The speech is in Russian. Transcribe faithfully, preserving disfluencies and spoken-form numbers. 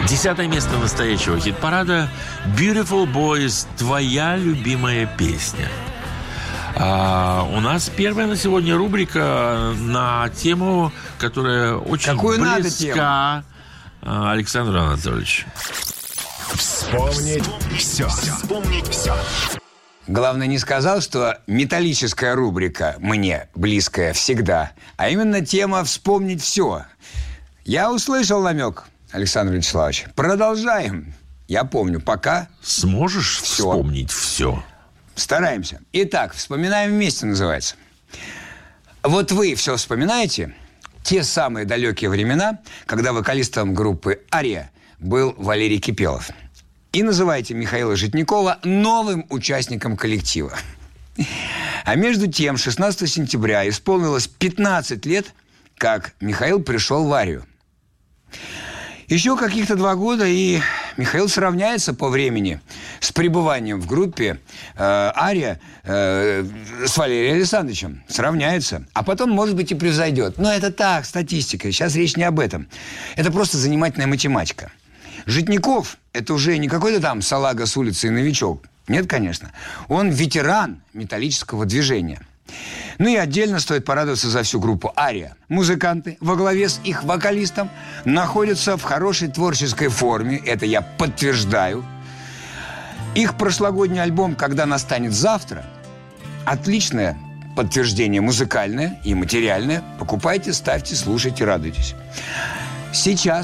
Десятое место настоящего хит-парада «Beautiful Boys», твоя любимая песня. А у нас первая на сегодня рубрика на тему, которая очень Какую близка Александру Анатольевичу. Вспомнить все. Вспомнить все. Главное, не сказал, что металлическая рубрика мне близкая всегда, а именно тема «Вспомнить все». Я услышал намек, Александр Вячеславович. Продолжаем. Я помню, пока... Сможешь все. Вспомнить все? Стараемся. Итак, «Вспоминаем вместе» называется. Вот вы все вспоминаете? Те самые далекие времена, когда вокалистом группы «Ария» был Валерий Кипелов. И называете Михаила Житникова новым участником коллектива. А между тем, шестнадцатого сентября исполнилось пятнадцать лет, как Михаил пришел в «Арию». Еще каких-то два года, и Михаил сравняется по времени с пребыванием в группе э, «Ария» э, с Валерием Александровичем. Сравняется. А потом, может быть, и превзойдет. Но это так, статистика. Сейчас речь не об этом. Это просто занимательная математика. Житников – это уже не какой-то там салага с улицы и новичок. Нет, конечно. Он ветеран металлического движения. Ну и отдельно стоит порадоваться за всю группу «Ария». Музыканты во главе с их вокалистом находятся в хорошей творческой форме. Это я подтверждаю. Их прошлогодний альбом «Когда настанет завтра» – отличное подтверждение музыкальное и материальное. Покупайте, ставьте, слушайте, радуйтесь. Сейчас